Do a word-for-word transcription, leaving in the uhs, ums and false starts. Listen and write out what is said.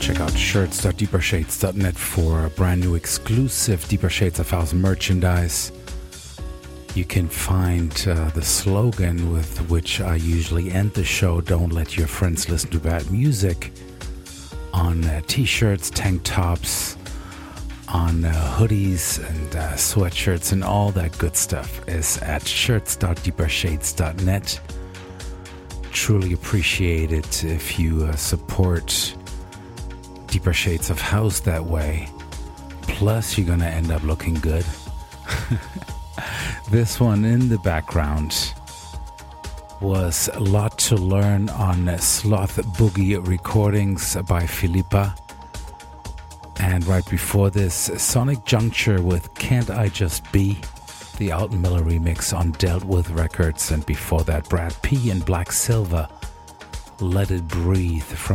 Check out shirts dot deeper shades dot net for a brand new exclusive Deeper Shades of House merchandise. You can find uh, the slogan with which I usually end the show, "Don't let your friends listen to bad music," on uh, t-shirts, tank tops, on uh, hoodies and uh, sweatshirts, and all that good stuff is at shirts dot deeper shades dot net. Truly appreciate it if you uh, support Deeper Shades of House that way. Plus, you're gonna end up looking good. This one in the background was A Lot to Learn on Sloth Boogie recordings by Philippa. And right before this, Sonic Juncture with Can't I Just Be, the Alton Miller remix on Dealt With Records. And before that, Brad P and Black Silver, Let It Breathe from